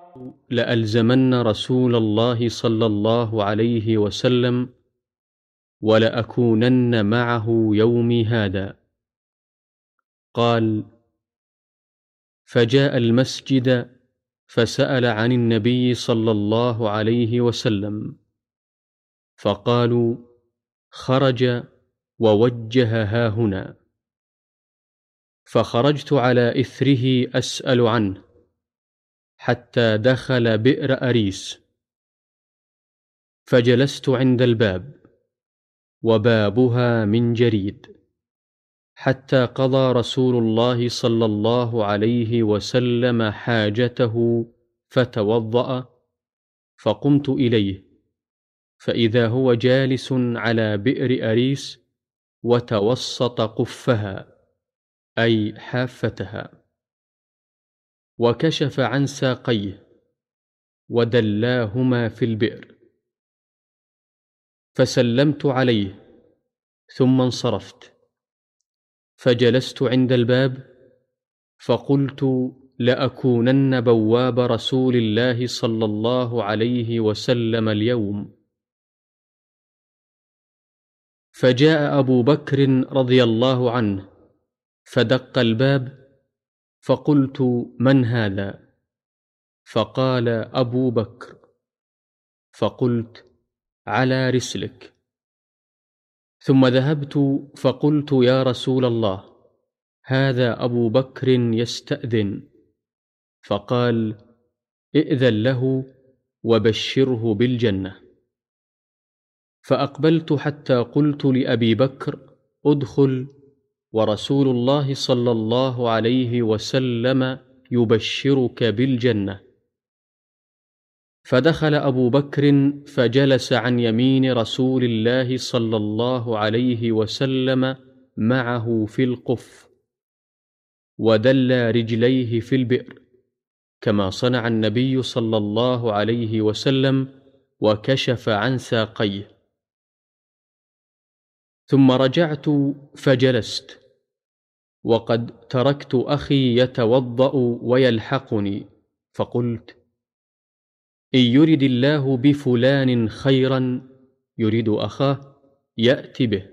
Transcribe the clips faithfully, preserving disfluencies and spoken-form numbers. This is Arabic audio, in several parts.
لألزمن رسول الله صلى الله عليه وسلم ولأكونن معه يومي هذا. قال: فجاء المسجد فسأل عن النبي صلى الله عليه وسلم، فقالوا: خرج ووجه هاهنا. فخرجت على إثره أسأل عنه حتى دخل بئر أريس، فجلست عند الباب وبابها من جريد، حتى قضى رسول الله صلى الله عليه وسلم حاجته فتوضأ، فقمت إليه، فإذا هو جالس على بئر أريس وتوسط قفها أي حافتها، وكشف عن ساقيه ودلاهما في البئر، فسلمت عليه ثم انصرفت، فجلست عند الباب فقلت: لأكونن بواب رسول الله صلى الله عليه وسلم اليوم. فجاء أبو بكر رضي الله عنه فدق الباب، فقلت: من هذا؟ فقال: أبو بكر. فقلت: على رسلك. ثم ذهبت فقلت: يا رسول الله، هذا أبو بكر يستأذن. فقال: ائذن له وبشره بالجنة. فأقبلت حتى قلت لأبي بكر: ادخل، ورسول الله صلى الله عليه وسلم يبشرك بالجنة. فدخل أبو بكر فجلس عن يمين رسول الله صلى الله عليه وسلم معه في القف، ودل رجليه في البئر كما صنع النبي صلى الله عليه وسلم، وكشف عن ساقيه. ثم رجعت فجلست، وقد تركت أخي يتوضأ ويلحقني، فقلت: إن يرد الله بفلان خيرا، يريد أخاه، يأتي به.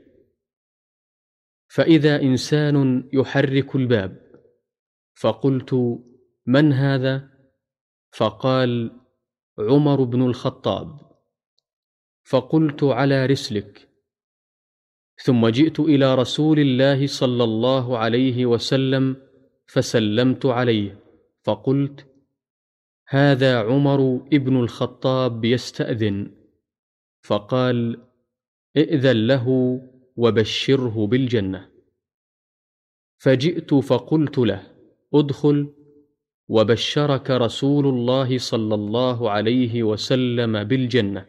فإذا إنسان يحرك الباب، فقلت: من هذا؟ فقال: عمر بن الخطاب. فقلت: على رسلك. ثم جئت إلى رسول الله صلى الله عليه وسلم فسلمت عليه، فقلت: هذا عمر بن الخطاب يستأذن. فقال: ائذن له وبشره بالجنة. فجئت فقلت له: ادخل، وبشرك رسول الله صلى الله عليه وسلم بالجنة.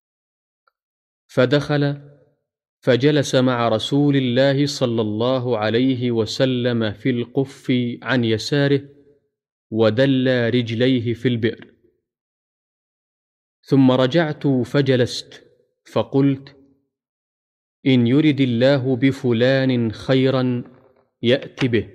فدخل فجلس مع رسول الله صلى الله عليه وسلم في القف عن يساره، ودل رجليه في البئر. ثم رجعت فجلست، فقلت: إن يرد الله بفلان خيرا، يأتي به.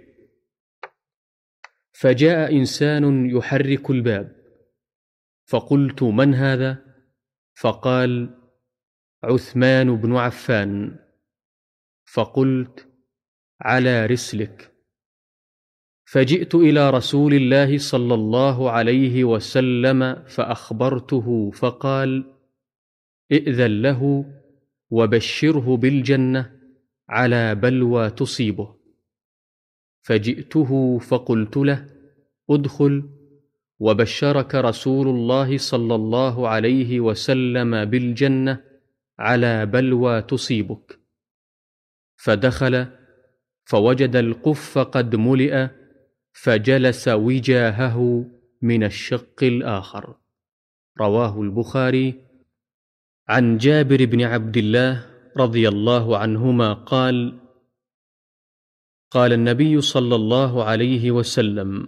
فجاء إنسان يحرك الباب، فقلت: من هذا؟ فقال: عثمان بن عفان. فقلت: على رسلك. فجئت إلى رسول الله صلى الله عليه وسلم فأخبرته، فقال: ائذن له وبشره بالجنة على بلوى تصيبه. فجئته فقلت له: ادخل، وبشرك رسول الله صلى الله عليه وسلم بالجنة على بلوى تصيبك. فدخل فوجد القف قد ملئ، فجلس وجاهه من الشق الآخر. رواه البخاري. عن جابر بن عبد الله رضي الله عنهما قال: قال النبي صلى الله عليه وسلم: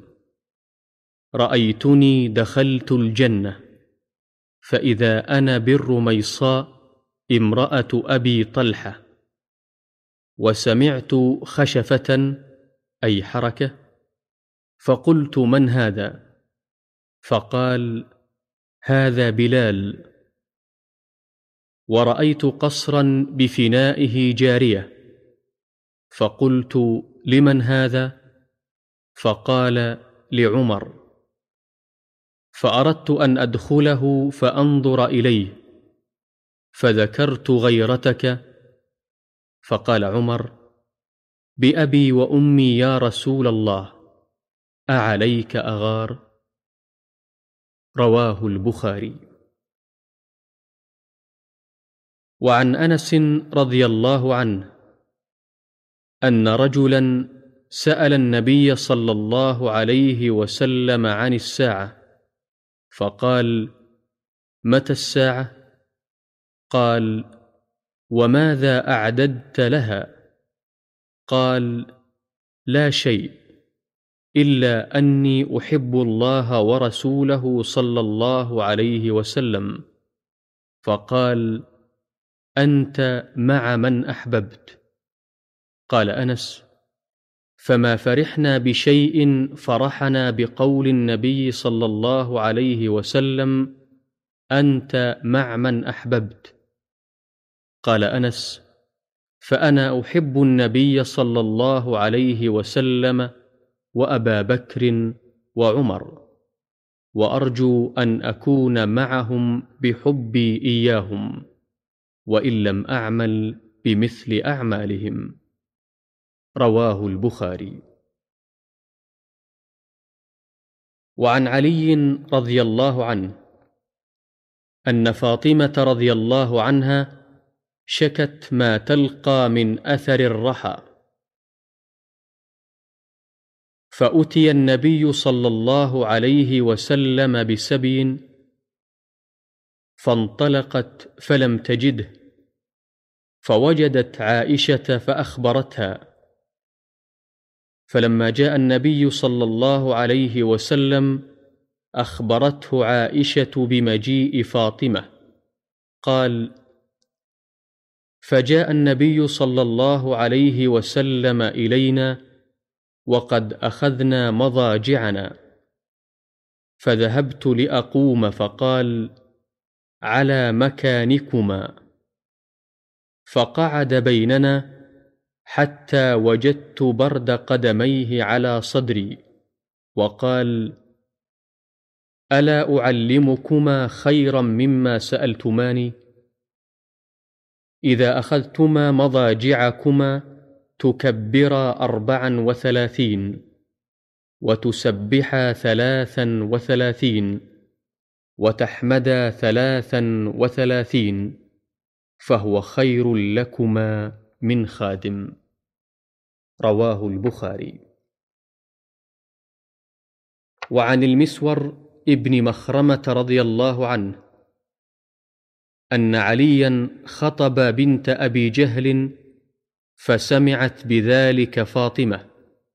رأيتني دخلت الجنة، فإذا أنا بالرميصاء امرأة أبي طلحة، وسمعت خشفة أي حركة، فقلت: من هذا؟ فقال: هذا بلال. ورأيت قصرا بفنائه جارية، فقلت: لمن هذا؟ فقال: لعمر. فأردت أن أدخله فأنظر إليه، فذكرت غيرتك، فقال عمر: بأبي وأمي يا رسول الله، أعليك أغار؟ رواه البخاري. وعن أنس رضي الله عنه أن رجلا سأل النبي صلى الله عليه وسلم عن الساعة، فقال: متى الساعة؟ قال: وماذا أعددت لها؟ قال: لا شيء، إلا أني أحب الله ورسوله صلى الله عليه وسلم. فقال: أنت مع من أحببت. قال أنس: فما فرحنا بشيء فرحنا بقول النبي صلى الله عليه وسلم: أنت مع من أحببت. قال أنس: فأنا أحب النبي صلى الله عليه وسلم وأبا بكر وعمر، وأرجو أن أكون معهم بحبي إياهم، وإن لم أعمل بمثل أعمالهم. رواه البخاري. وعن علي رضي الله عنه أن فاطمة رضي الله عنها شكت ما تلقى من أثر الرحى، فأتي النبي صلى الله عليه وسلم بسبي، فانطلقت فلم تجده، فوجدت عائشة فأخبرتها. فلما جاء النبي صلى الله عليه وسلم أخبرته عائشة بمجيء فاطمة. قال: فجاء النبي صلى الله عليه وسلم إلينا وقد أخذنا مضاجعنا، فذهبت لأقوم، فقال: على مكانكما. فقعد بيننا حتى وجدت برد قدميه على صدري، وقال: ألا أعلمكما خيرا مما سألتماني؟ إذا أخذتما مضاجعكما تكبرا أربعا وثلاثين، وتسبحا ثلاثا وثلاثين، وتحمدا ثلاثا وثلاثين، فهو خير لكما من خادم. رواه البخاري. وعن المسور ابن مخرمة رضي الله عنه أن عليا خطب بنت أبي جهل، فسمعت بذلك فاطمة،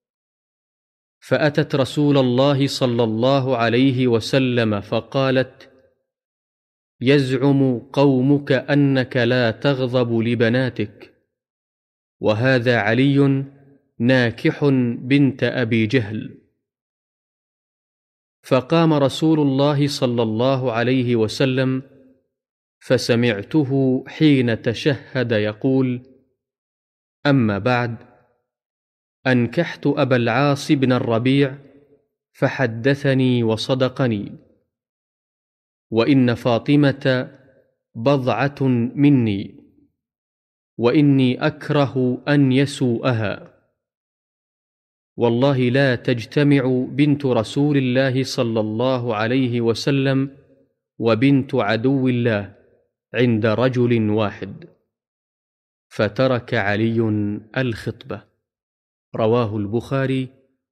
فأتت رسول الله صلى الله عليه وسلم فقالت: يزعم قومك أنك لا تغضب لبناتك، وهذا علي ناكح بنت أبي جهل. فقام رسول الله صلى الله عليه وسلم، فسمعته حين تشهد يقول: أما بعد، أنكحت أبا العاص بن الربيع، فحدثني وصدقني، وإن فاطمة بضعة مني، وإني أكره أن يسوءها. والله لا تجتمع بنت رسول الله صلى الله عليه وسلم وبنت عدو الله عند رجل واحد. فترك علي الخطبة. رواه البخاري.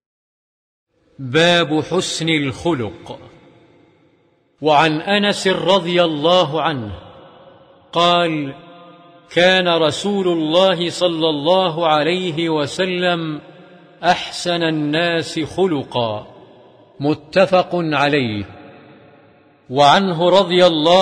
باب حسن الخلق. وعن أنس رضي الله عنه قال: كان رسول الله صلى الله عليه وسلم أحسن الناس خلقا. متفق عليه. وعنه رضي الله